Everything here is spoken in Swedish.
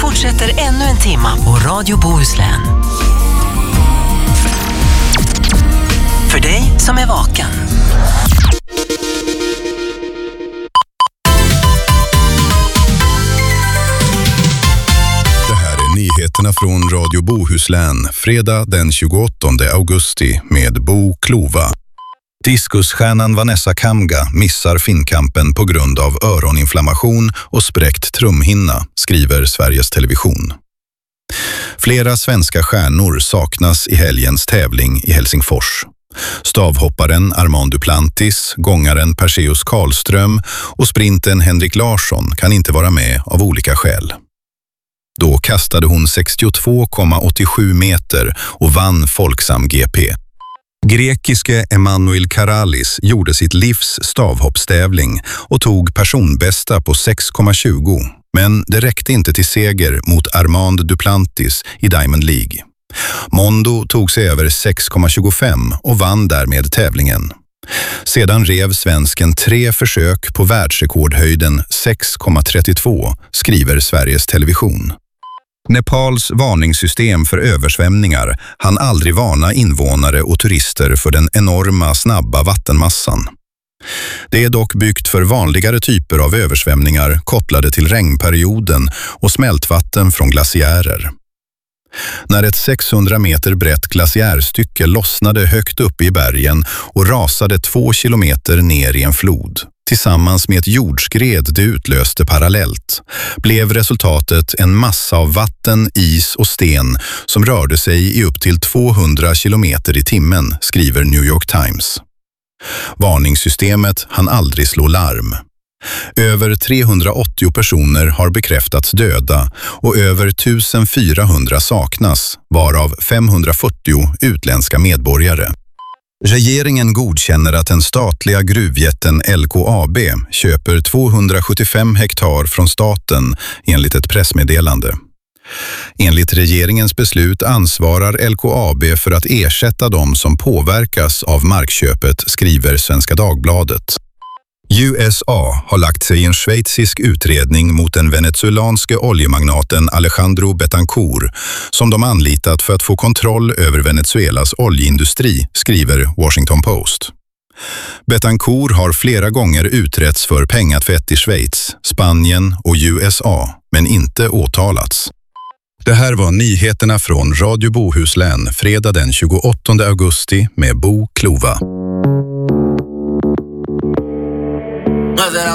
fortsätter ännu en timma på Radio Bohuslän. För dig som är vaken. Det här är nyheterna från Radio Bohuslän, fredag den 28 augusti med Bo Klova. Diskusstjärnan Vanessa Kamga missar Finnkampen på grund av öroninflammation och spräckt trumhinna, skriver Sveriges Television. Flera svenska stjärnor saknas i helgens tävling i Helsingfors. Stavhopparen Armand Duplantis, gångaren Perseus Karlström och sprinten Henrik Larsson kan inte vara med av olika skäl. Då kastade hon 62,87 meter och vann Folksam GP. Grekiske Emanuel Karalis gjorde sitt livs stavhoppstävling och tog personbästa på 6,20, men det räckte inte till seger mot Armand Duplantis i Diamond League. Mondo tog sig över 6,25 och vann därmed tävlingen. Sedan rev svensken 3 försök på världsrekordhöjden 6,32, skriver Sveriges Television. Nepals varningssystem för översvämningar hann aldrig varna invånare och turister för den enorma snabba vattenmassan. Det är dock byggt för vanligare typer av översvämningar kopplade till regnperioden och smältvatten från glaciärer. När ett 600 meter brett glaciärstycke lossnade högt upp i bergen och rasade 2 kilometer ner i en flod, tillsammans med ett jordskred det utlöste parallellt, blev resultatet en massa av vatten, is och sten som rörde sig i upp till 200 kilometer i timmen, skriver New York Times. Varningssystemet hann aldrig slå larm. Över 380 personer har bekräftats döda och över 1400 saknas, varav 540 utländska medborgare. Regeringen godkänner att den statliga gruvjätten LKAB köper 275 hektar från staten enligt ett pressmeddelande. Enligt regeringens beslut ansvarar LKAB för att ersätta dem som påverkas av markköpet, skriver Svenska Dagbladet. USA har lagt sig i en schweizisk utredning mot den venezuelanske oljemagnaten Alejandro Betancourt som de anlitat för att få kontroll över Venezuelas oljeindustri, skriver Washington Post. Betancourt har flera gånger utretts för pengatvätt i Schweiz, Spanien och USA, men inte åtalats. Det här var nyheterna från Radio Bohuslän, fredag den 28 augusti med Bo Klova.